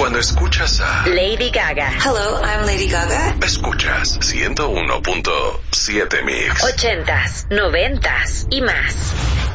Cuando escuchas a Lady Gaga. Hello, I'm Lady Gaga. Escuchas 101.7 Mix. 80s, 90s y más.